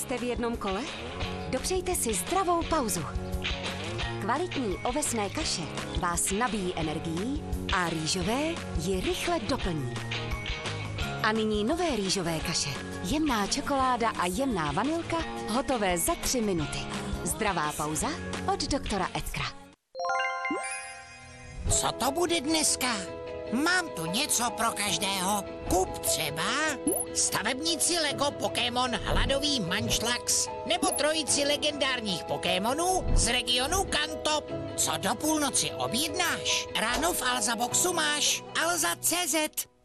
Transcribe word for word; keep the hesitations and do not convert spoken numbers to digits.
jste v jednom kole? Dopřejte si zdravou pauzu. Kvalitní ovesné kaše vás nabíjí energií a rýžové ji rychle doplní. A nyní nové rýžové kaše. Jemná čokoláda a jemná vanilka hotové za tři minuty. Zdravá pauza od doktora Edkra. Co to bude dneska? Mám tu něco pro každého. Kup třeba stavebníci Lego Pokémon Hladový Munchlax nebo trojici legendárních Pokémonů z regionu Kanto. Co do půlnoci objednáš? Ráno v Alza Boxu máš Alza tečka cé zet.